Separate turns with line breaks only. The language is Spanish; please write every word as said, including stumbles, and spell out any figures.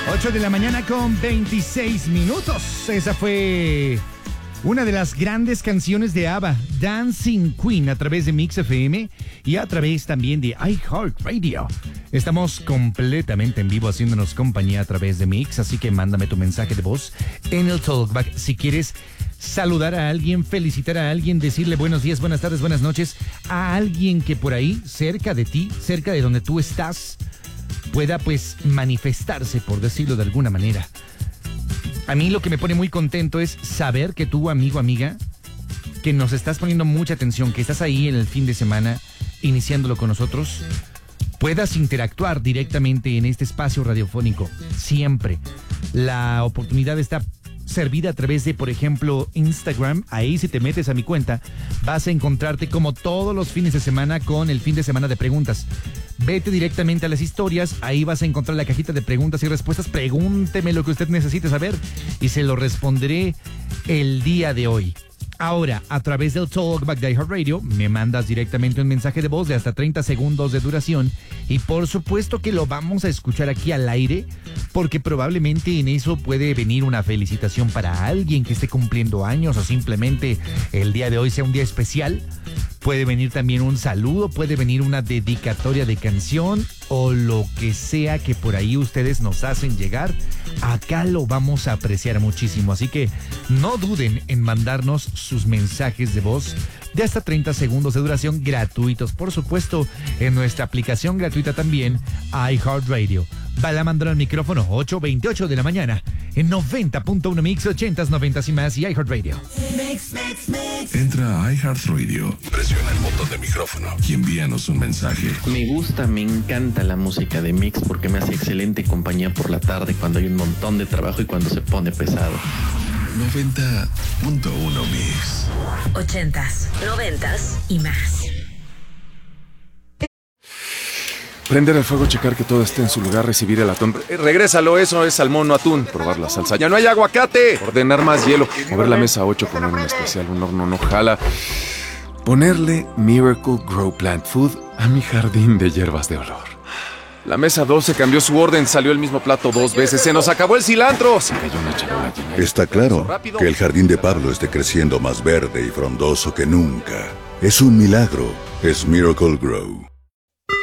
ocho de la mañana con veintiséis minutos. Esa fue una de las grandes canciones de ABBA, Dancing Queen, a través de Mix F M y a través también de iHeartRadio. Estamos completamente en vivo haciéndonos compañía a través de Mix, así que mándame tu mensaje de voz en el Talkback. Si quieres saludar a alguien, felicitar a alguien, decirle buenos días, buenas tardes, buenas noches a alguien que por ahí, cerca de ti, cerca de donde tú estás, pueda pues manifestarse, por decirlo de alguna manera. A mí lo que me pone muy contento es saber que tú, amigo, amiga, que nos estás poniendo mucha atención, que estás ahí en el fin de semana, iniciándolo con nosotros, puedas interactuar directamente en este espacio radiofónico. Siempre. La oportunidad está servida a través de, por ejemplo, Instagram. Ahí si te metes a mi cuenta, vas a encontrarte como todos los fines de semana con el fin de semana de preguntas. Vete directamente a las historias, ahí vas a encontrar la cajita de preguntas y respuestas. Pregúnteme lo que usted necesite saber y se lo responderé el día de hoy. Ahora, a través del Talkback de iHeartRadio, me mandas directamente un mensaje de voz de hasta treinta segundos de duración y por supuesto que lo vamos a escuchar aquí al aire, porque probablemente en eso puede venir una felicitación para alguien que esté cumpliendo años o simplemente el día de hoy sea un día especial. Puede venir también un saludo, puede venir una dedicatoria de canción o lo que sea que por ahí ustedes nos hacen llegar. Acá lo vamos a apreciar muchísimo, así que no duden en mandarnos sus mensajes de voz de hasta treinta segundos de duración gratuitos, por supuesto, en nuestra aplicación gratuita también, iHeartRadio. Bala mandó al micrófono, ocho veintiocho de la mañana, en noventa punto uno Mix, ochentas, noventas y más, y iHeartRadio.
Mix, mix, mix. Entra a iHeartRadio, presiona el botón de micrófono y envíanos un mensaje.
Me gusta, me encanta la música de Mix porque me hace excelente compañía por la tarde cuando hay un montón de trabajo y cuando se pone pesado.
noventa punto uno Mix.
Ochentas, noventas y más.
Prender el fuego, checar que todo esté en su lugar, recibir el atún. Eh, regrésalo, eso es salmón, no atún. Probar la salsa. ¡Ya no hay aguacate! Ordenar más hielo. Mover la mesa ocho, poner un especial, un horno no jala. Ponerle Miracle Grow Plant Food a mi jardín de hierbas de olor. La mesa doce cambió su orden, salió el mismo plato dos veces. ¡Se nos acabó el cilantro! Se cayó una charola llena.
Está claro que el jardín de Pablo esté creciendo más verde y frondoso que nunca. Es un milagro. Es Miracle Grow.